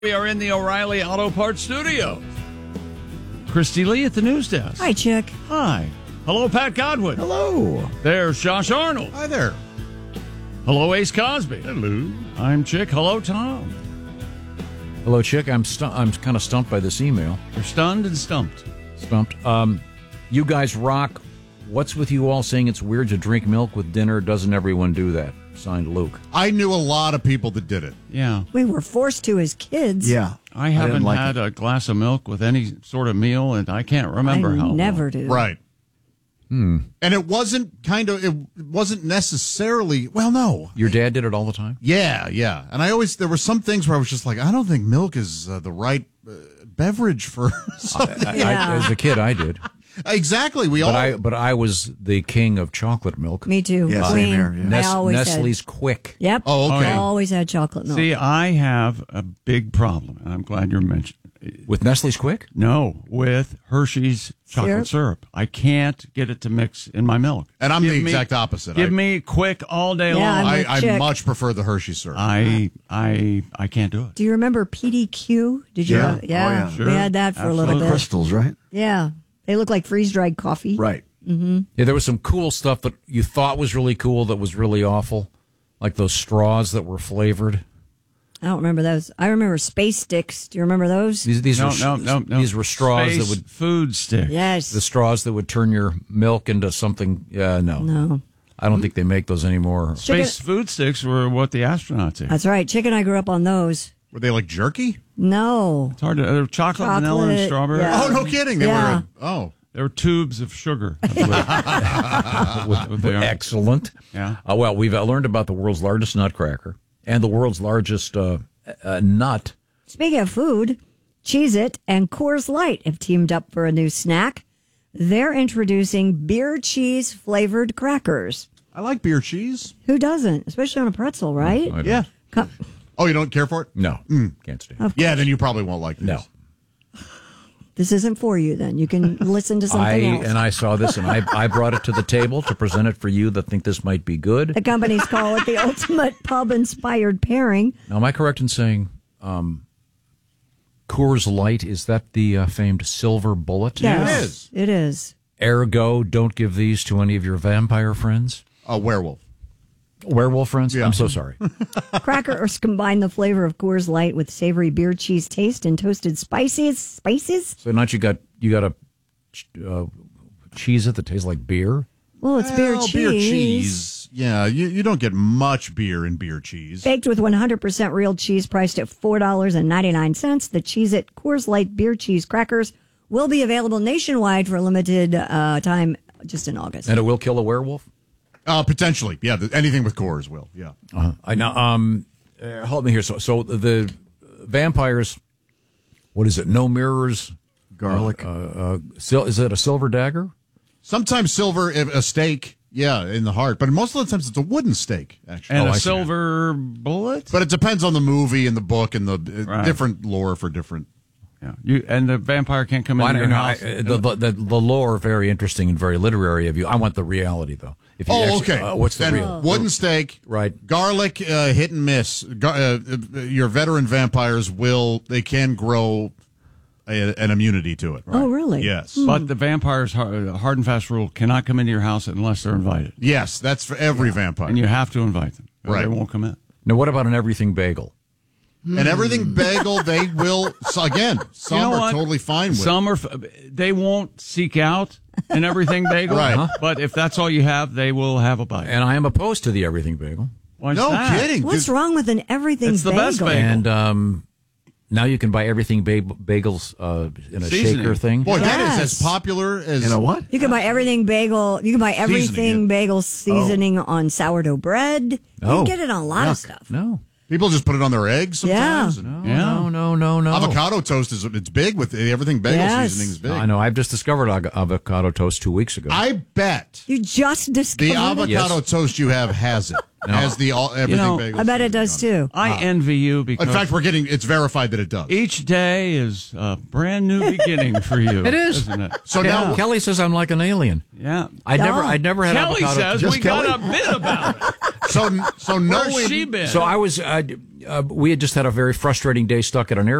We are in the O'Reilly Auto Parts Studios. Christy Lee at the news desk. Hi, Chick. Hi. Hello, Pat Godwin. Hello. There's Josh Arnold. Hi there. Hello, Ace Cosby. Hello. I'm Chick. Hello, Tom. Hello, Chick. I'm kind of stumped by this email. You're stunned and stumped. Stumped. You guys rock. What's with you all saying it's weird to drink milk with dinner? Doesn't everyone do that? Signed, Luke. I knew a lot of people that did it. Yeah. We were forced to as kids. Yeah. I haven't didn't like had a glass of milk with any sort of meal, and I can't remember how long. Never do. Right. And it wasn't necessarily, well, no. Your dad did it all the time? Yeah. And there were some things where I was just like, I don't think milk is the right beverage for something. As a kid, I did. Exactly. But I was the king of chocolate milk. Me too. Yeah, same Queen. here, yeah. I always Nestle's had. Quick. Yep. Oh, okay. I always had chocolate milk. See, I have a big problem, and I'm glad you're mentioning. With Nestle's Quick? No, with Hershey's chocolate syrup. I can't get it to mix in my milk. And I'm the exact opposite. Give me Quick all day long. I much prefer the Hershey syrup. I can't do it. Do you remember PDQ? Did you? Yeah. Yeah. Oh, yeah. Sure. We had that for a little bit. Crystals, right? Yeah. They look like freeze-dried coffee. Right. Yeah, there was some cool stuff that you thought was really cool that was really awful, like those straws that were flavored. I don't remember those. I remember Space Sticks. Do you remember those? These No. These were straws Space that would food stick. Yes. the straws that would turn your milk into something. No. I don't think they make those anymore. Space food sticks were what the astronauts ate. That's right. Chick and I grew up on those. Were they like jerky? No. It's hard to chocolate, vanilla, and strawberry. yeah. Oh, no kidding. They Yeah. were. There were tubes of sugar. I believe. What they are. Excellent. Yeah. Well, we've learned about the world's largest nutcracker and the world's largest nut. Speaking of food, Cheez-It and Coors Light have teamed up for a new snack. They're introducing beer cheese flavored crackers. I like beer cheese. Who doesn't? Especially on a pretzel, right? I don't- Yeah. Co- Oh, you don't care for it? No. Can't stand it. Of Yeah, then you probably won't like these. No. This isn't for you then. You can listen to something else. I saw this, and I brought it to the table to present it for you that think this might be good. The companies call it the ultimate pub-inspired pairing. Now, am I correct in saying Coors Light, is that the famed silver bullet? Yes, it is. Ergo, don't give these to any of your vampire friends. A werewolf. Werewolf friends? Yeah. I'm so sorry. Crackers combine the flavor of Coors Light with savory beer cheese taste and toasted spices. So now you got a cheese it that tastes like beer? Well, it's beer Well, cheese. Beer cheese. Yeah, you don't get much beer in beer cheese. Baked with 100% real cheese priced at $4.99. The Cheez-It Coors Light beer cheese crackers will be available nationwide for a limited time just in August. And it will kill a werewolf? Potentially. Yeah, anything with Coors will. Yeah. I know. Help me here. So the vampires, what is it? No mirrors? Garlic. Is it a silver dagger? Sometimes silver, a stake, yeah, in the heart. But most of the times it's a wooden stake, actually. And I a see. silver bullet? But it depends on the movie and the book and the Right. different lore for different. Yeah. And the vampire can't come into your house. The lore, very interesting and very literary of you. I want the reality, though. If you Okay. what's the Then real? wooden stake, Right. Garlic, hit and miss. Your veteran vampires they can grow an immunity to it. Oh, really? Yes. But the vampire's hard and fast rule cannot come into your house unless they're invited. Yes, that's for every vampire. And you have to invite them. Or Right. They won't come in. Now, what about an everything bagel? And everything bagel, they will. So again, some You know are what? totally fine with. Some are. They won't seek out an everything bagel. Right. But if that's all you have, they will have a bite. And I am opposed to the everything bagel. Why is No that? kidding. What's wrong with an everything It's the bagel? best bagel. And now you can buy everything bagels in a Seasoning. shaker thing. Boy, that is Yes. as popular as In a what? You can buy everything bagel. You can buy everything Seasoning, bagel seasoning on sourdough bread. You Oh. can get it on a lot of stuff. No. People just put it on their eggs sometimes. Yeah. and Yeah. No. Avocado toast it's big with everything bagel Yes. seasoning is big. I know. I've just discovered avocado toast 2 weeks ago. I bet You just discovered the it? avocado toast you have has it. Has the everything bagel. I bet it seasoning does on too. I envy you because In fact, it's verified that it does. each day is a brand new beginning for you. It is. Isn't it? So yeah. now- Kelly says I'm like an alien. Yeah. I'd never had Kelly avocado. says Just we got Kelly? a bit about it. So Where's knowing she been? So I was, we had just had a very frustrating day stuck at an